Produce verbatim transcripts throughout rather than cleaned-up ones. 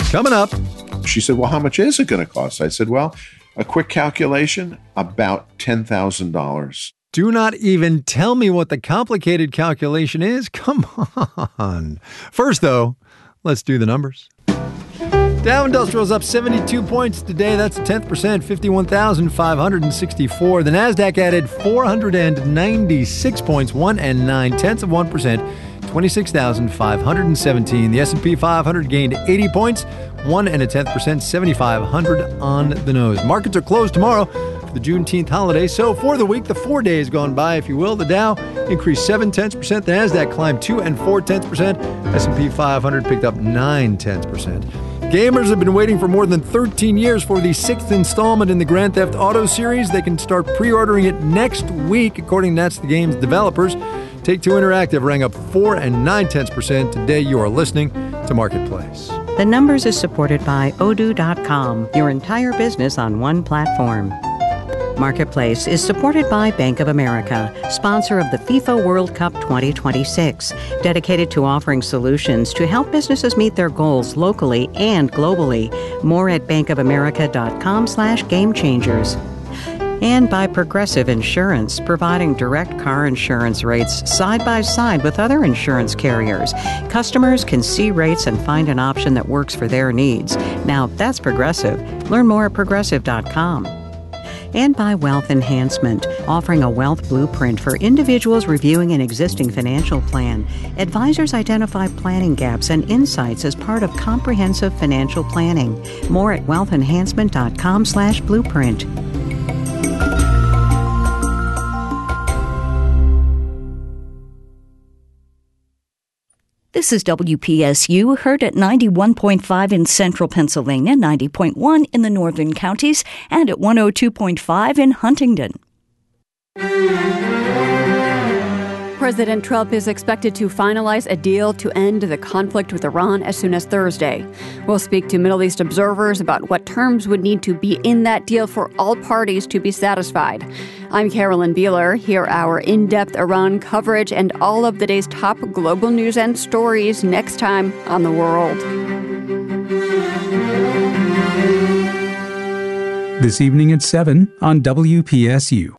Coming up. She said, well, how much is it going to cost? I said, well, a quick calculation, about ten thousand dollars. Do not even tell me what the complicated calculation is. Come on. First, though, let's do the numbers. Dow Industrial's up seventy-two points today. That's a tenth percent, fifty-one thousand five hundred sixty-four. The NASDAQ added four hundred ninety-six points, one and nine tenths of one percent, twenty-six thousand five hundred seventeen. The S and P five hundred gained eighty points, one and a tenth percent, seventy-five hundred on the nose. Markets are closed tomorrow for the Juneteenth holiday. So for the week, the four days gone by, if you will, the Dow increased seven tenths percent. The NASDAQ climbed two and four tenths percent. S and P five hundred picked up nine tenths percent. Gamers have been waiting for more than thirteen years for the sixth installment in the Grand Theft Auto series. They can start pre-ordering it next week, according to That's the Game's developers. Take-Two Interactive rang up four and nine tenths percent. Today you are listening to Marketplace. The Numbers is supported by Odoo dot com, your entire business on one platform. Marketplace is supported by Bank of America, sponsor of the FIFA World Cup twenty twenty-six, dedicated to offering solutions to help businesses meet their goals locally and globally. More at bankofamerica.com slash game changers. And by Progressive Insurance, providing direct car insurance rates side by side with other insurance carriers. Customers can see rates and find an option that works for their needs. Now, that's Progressive. Learn more at progressive dot com. And by Wealth Enhancement, offering a wealth blueprint for individuals reviewing an existing financial plan. Advisors identify planning gaps and insights as part of comprehensive financial planning. More at wealth enhancement dot com slash blueprint. This is W P S U, heard at ninety-one point five in central Pennsylvania, ninety point one in the northern counties, and at one oh two point five in Huntingdon. President Trump is expected to finalize a deal to end the conflict with Iran as soon as Thursday. We'll speak to Middle East observers about what terms would need to be in that deal for all parties to be satisfied. I'm Carolyn Beeler. Hear our in-depth Iran coverage and all of the day's top global news and stories next time on The World. This evening at seven on W P S U.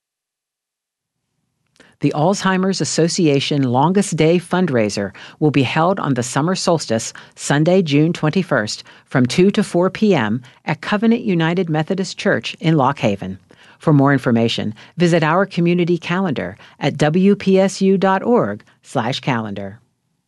The Alzheimer's Association Longest Day fundraiser will be held on the summer solstice, Sunday, June twenty-first, from two to four p.m. at Covenant United Methodist Church in Lock Haven. For more information, visit our community calendar at W P S U dot org slash calendar.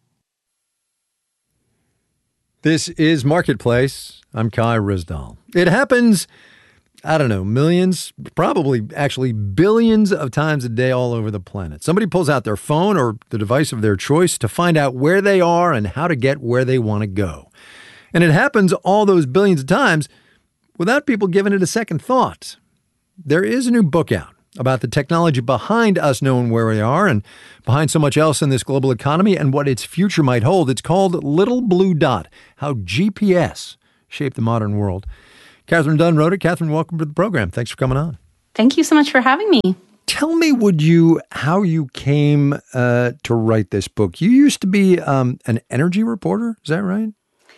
This is Marketplace. I'm Kai Rizdal. It happens, I don't know, millions, probably actually billions of times a day all over the planet. Somebody pulls out their phone or the device of their choice to find out where they are and how to get where they want to go. And it happens all those billions of times without people giving it a second thought. There is a new book out about the technology behind us knowing where we are and behind so much else in this global economy and what its future might hold. It's called Little Blue Dot, How G P S Shaped the Modern World. Catherine Dunn wrote it. Catherine, welcome to the program. Thanks for coming on. Thank you so much for having me. Tell me, would you, how you came uh, to write this book. You used to be um, an energy reporter, is that right?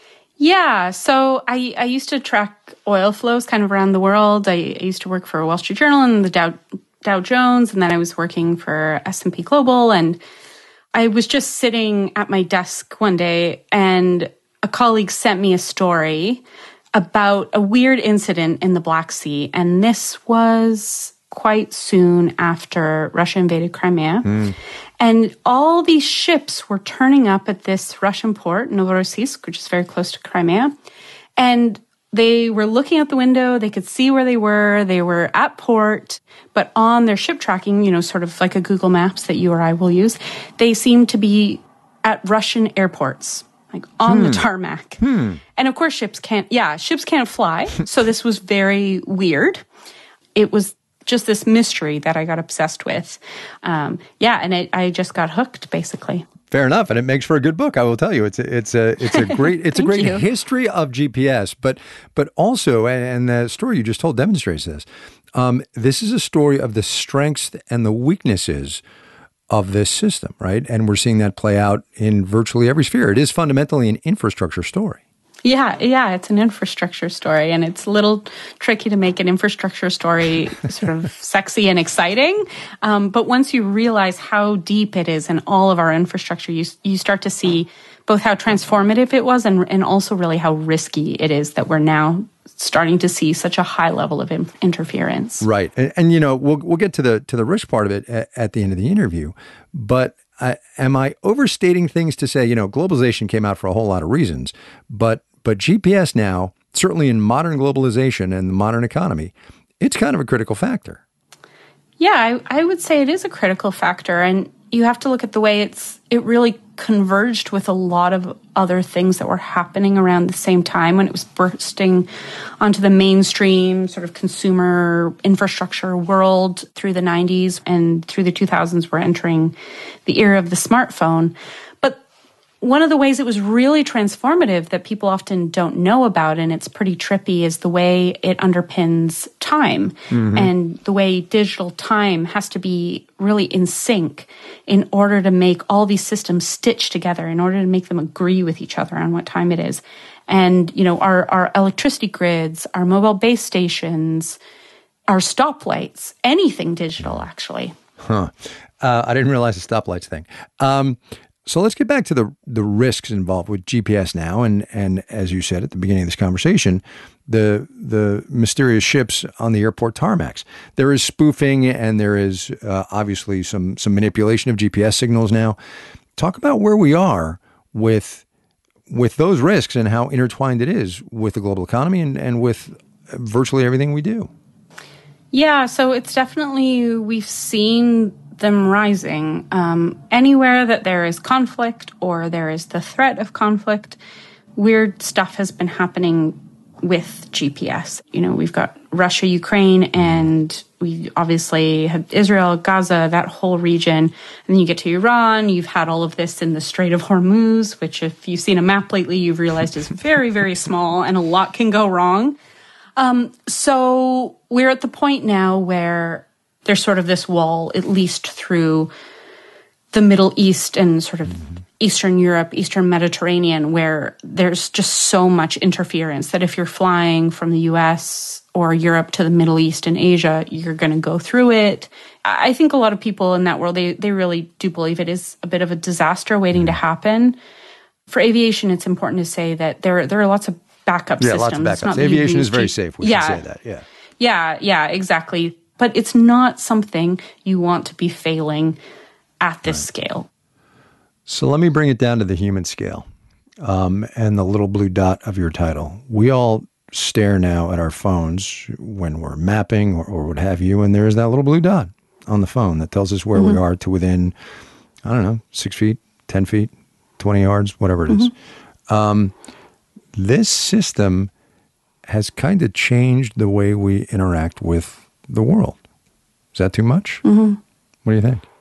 Yeah, so I, I used to track oil flows kind of around the world. I, I used to work for Wall Street Journal and the Dow Dow Jones, and then I was working for S and P Global. And I was just sitting at my desk one day, and a colleague sent me a story about a weird incident in the Black Sea. And this was quite soon after Russia invaded Crimea. Mm. And all these ships were turning up at this Russian port, Novorossiysk, which is very close to Crimea. And they were looking out the window. They could see where they were. They were at port. But on their ship tracking, you know, sort of like a Google Maps that you or I will use, they seemed to be at Russian airports, like on hmm. the tarmac. Hmm. And of course, ships can't, yeah, ships can't fly. So this was very weird. It was just this mystery that I got obsessed with. Um, yeah, and it, I just got hooked, basically. Fair enough, and it makes for a good book. I will tell you, it's a, it's a it's a great it's a great you. history of G P S, but but also, and the story you just told demonstrates this. Um, this is a story of the strengths and the weaknesses of this system, right? And we're seeing that play out in virtually every sphere. It is fundamentally an infrastructure story. Yeah, yeah, it's an infrastructure story, and it's a little tricky to make an infrastructure story sort of sexy and exciting. Um, but once you realize how deep it is in all of our infrastructure, you you start to see both how transformative it was and, and also really how risky it is that we're now starting to see such a high level of in- interference. Right, and, and you know we'll we'll get to the to the risk part of it at, at the end of the interview, but. I, am I overstating things to say, you know, globalization came out for a whole lot of reasons, but but G P S now, certainly in modern globalization and the modern economy, it's kind of a critical factor. Yeah, I, I would say it is a critical factor, and you have to look at the way it's it really converged with a lot of other things that were happening around the same time when it was bursting onto the mainstream sort of consumer infrastructure world through the nineties, and through the two thousands we're entering the era of the smartphone. But one of the ways it was really transformative that people often don't know about, and it's pretty trippy, is the way it underpins time. Mm-hmm. And the way digital time has to be really in sync in order to make all these systems stitch together, in order to make them agree with each other on what time it is. And, you know, our, our electricity grids, our mobile base stations, our stoplights, anything digital, actually. Huh. Uh, I didn't realize the stoplights thing. Um, So let's get back to the the risks involved with G P S now, and and as you said at the beginning of this conversation, the the mysterious ships on the airport tarmacs. There is spoofing, and there is uh, obviously some some manipulation of G P S signals now. Talk about where we are with with those risks and how intertwined it is with the global economy and, and with virtually everything we do. Yeah, so it's definitely, we've seen them rising. Um, anywhere that there is conflict or there is the threat of conflict, weird stuff has been happening with G P S. You know, we've got Russia, Ukraine, and we obviously have Israel, Gaza, that whole region. And then you get to Iran. You've had all of this in the Strait of Hormuz, which if you've seen a map lately, you've realized is very, very small and a lot can go wrong. Um, so we're at the point now where there's sort of this wall, at least through the Middle East and sort of mm-hmm. Eastern Europe, Eastern Mediterranean, where there's just so much interference that if you're flying from the U S or Europe to the Middle East and Asia, you're going to go through it. I think a lot of people in that world, they, they really do believe it is a bit of a disaster waiting mm-hmm. to happen. For aviation, it's important to say that there, there are lots of backup yeah, systems. Lots of backups. Aviation is very safe. We yeah. should say that. Yeah. Yeah, yeah, exactly. But it's not something you want to be failing at this right. scale. So let me bring it down to the human scale um, and the little blue dot of your title. We all stare now at our phones when we're mapping or, or what have you, and there is that little blue dot on the phone that tells us where mm-hmm. we are to within, I don't know, six feet, ten feet, twenty yards, whatever it is. Mm-hmm. Um, this system has kind of changed the way we interact with the world. Is that too much? Mm-hmm. What do you think?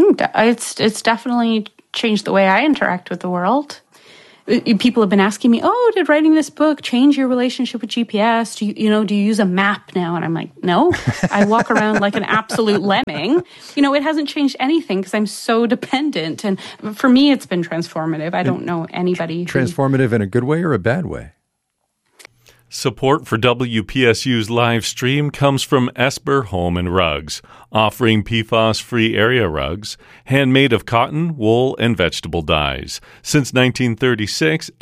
It's it's definitely changed the way I interact with the world. People have been asking me, "Oh, did writing this book change your relationship with G P S? Do you, you know, do you use a map now?" And I'm like, "No, I walk around like an absolute lemming." You know, it hasn't changed anything because I'm so dependent. And for me, it's been transformative. I don't know anybody. Transformative who, in a good way or a bad way? Support for W P S U's live stream comes from Esper Home and Rugs, offering P FAS-free area rugs, handmade of cotton, wool, and vegetable dyes. Since nineteen thirty-six,